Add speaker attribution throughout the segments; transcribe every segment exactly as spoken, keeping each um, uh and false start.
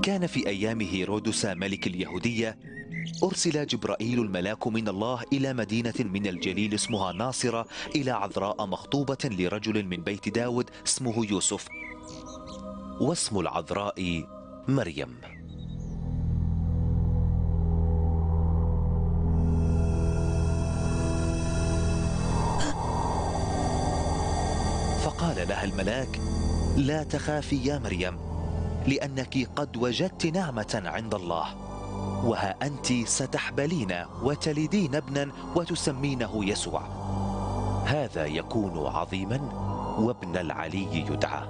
Speaker 1: كان في أيام هيرودس ملك اليهودية أرسل جبرائيل الملاك من الله إلى مدينة من الجليل اسمها ناصرة إلى عذراء مخطوبة لرجل من بيت داود اسمه يوسف، واسم العذراء مريم. فقال لها الملاك: لا تخافي يا مريم، لأنك قد وجدت نعمة عند الله، وها أنت ستحبلين وتلدين ابنا وتسمينه يسوع. هذا يكون عظيما وابن العلي يدعى،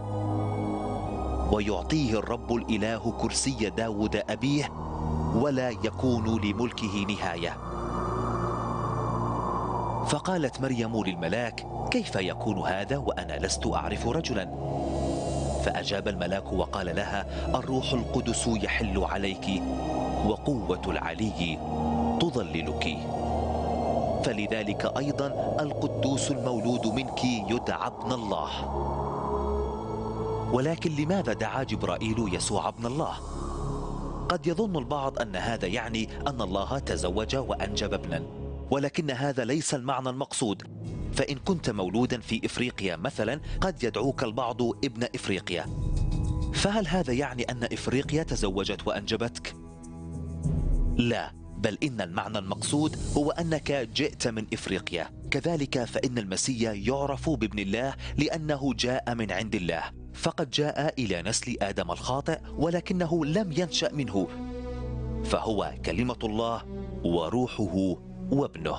Speaker 1: ويعطيه الرب الإله كرسي داود أبيه، ولا يكون لملكه نهاية. فقالت مريم للملاك: كيف يكون هذا وأنا لست أعرف رجلا؟ فأجاب الملاك وقال لها: الروح القدس يحل عليك، وقوة العلي تظللك، فلذلك أيضا القدوس المولود منك يدعى ابن الله. ولكن لماذا دعا جبرائيل يسوع ابن الله؟ قد يظن البعض أن هذا يعني أن الله تزوج وأنجب ابنا، ولكن هذا ليس المعنى المقصود. فإن كنت مولودا في إفريقيا مثلا قد يدعوك البعض ابن إفريقيا، فهل هذا يعني أن إفريقيا تزوجت وأنجبتك؟ لا، بل إن المعنى المقصود هو أنك جئت من إفريقيا. كذلك فإن المسيح يعرف بابن الله لأنه جاء من عند الله، فقد جاء إلى نسل آدم الخاطئ ولكنه لم ينشأ منه، فهو كلمة الله وروحه وابنه.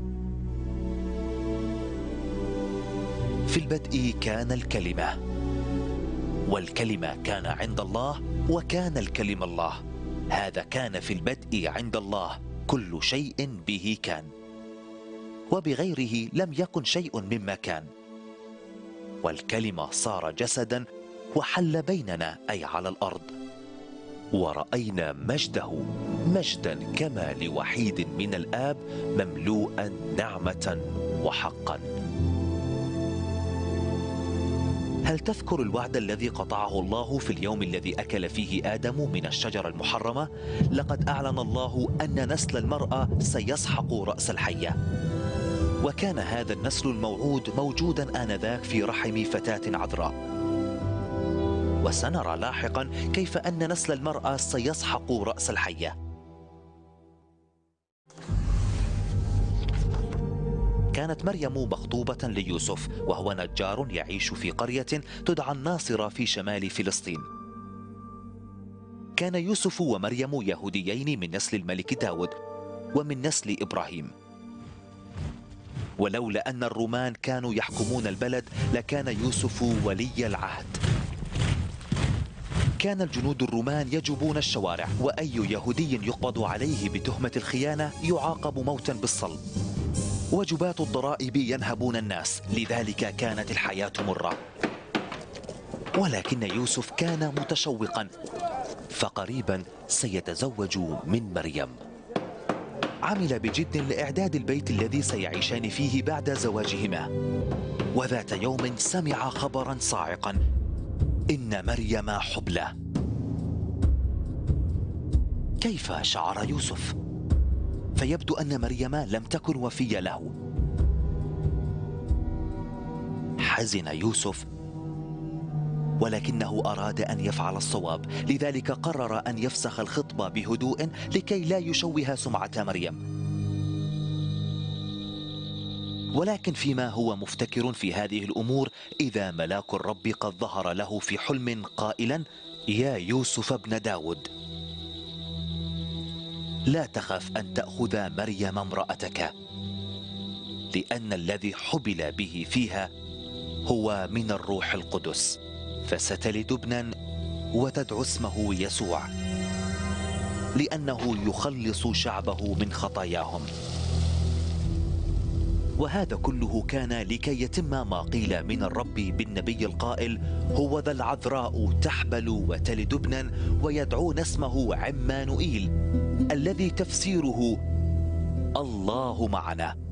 Speaker 1: في البدء كان الكلمة، والكلمة كان عند الله، وكان الكلمة الله. هذا كان في البدء عند الله. كل شيء به كان، وبغيره لم يكن شيء مما كان. والكلمة صار جسدا وحل بيننا، أي على الأرض، ورأينا مجده، مجدا كما لوحيد من الآب، مملوءا نعمة وحقا. هل تذكر الوعد الذي قطعه الله في اليوم الذي أكل فيه آدم من الشجرة المحرمة؟ لقد أعلن الله أن نسل المرأة سيسحق رأس الحية، وكان هذا النسل الموعود موجودا آنذاك في رحم فتاة عذراء. وسنرى لاحقا كيف أن نسل المرأة سيسحق رأس الحية. كانت مريم مخطوبة ليوسف، وهو نجار يعيش في قرية تدعى الناصرة في شمال فلسطين. كان يوسف ومريم يهوديين من نسل الملك داود ومن نسل إبراهيم، ولولا أن الرومان كانوا يحكمون البلد لكان يوسف ولي العهد. كان الجنود الرومان يجوبون الشوارع، وأي يهودي يقبض عليه بتهمة الخيانة يعاقب موتا بالصلب، وجبات الضرائب ينهبون الناس، لذلك كانت الحياة مرة. ولكن يوسف كان متشوقا، فقريبا سيتزوج من مريم. عمل بجد لإعداد البيت الذي سيعيشان فيه بعد زواجهما. وذات يوم سمع خبرا صاعقا: إن مريم حبلى. كيف شعر يوسف؟ فيبدو أن مريم لم تكن وفية له. حزن يوسف، ولكنه أراد أن يفعل الصواب، لذلك قرر أن يفسخ الخطبة بهدوء لكي لا يشوه سمعة مريم. ولكن فيما هو مفتكر في هذه الأمور، إذا ملاك الرب قد ظهر له في حلم قائلا: يا يوسف ابن داود، لا تخف أن تأخذ مريم امرأتك، لأن الذي حبل به فيها هو من الروح القدس، فستلد ابنا وتدعو اسمه يسوع، لأنه يخلص شعبه من خطاياهم. وهذا كله كان لكي يتم ما قيل من الرب بالنبي القائل: هو ذا العذراء تحبل وتلد ابنا ويدعون اسمه عمانوئيل، الذي تفسيره الله معنا.